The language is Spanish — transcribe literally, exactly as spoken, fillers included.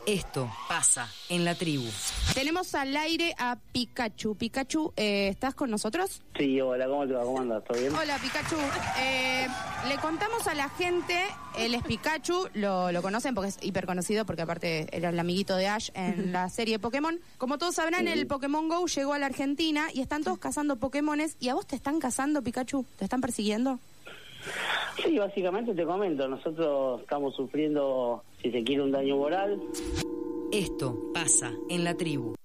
Esto pasa en la tribu. Tenemos al aire a Pikachu. Pikachu, eh, ¿estás con nosotros? Sí, hola, ¿cómo te va? ¿Cómo andas? ¿Todo bien? Hola, Pikachu. Eh, le contamos a la gente, él es Pikachu, lo, lo conocen porque es hiper conocido, porque aparte era el amiguito de Ash en la serie Pokémon. Como todos sabrán, el Pokémon Go llegó a la Argentina y están todos cazando Pokémones. ¿Y a vos te están cazando, Pikachu? ¿Te están persiguiendo? Sí, básicamente te comento, nosotros estamos sufriendo, si se quiere, un daño moral. Esto pasa en la tribu.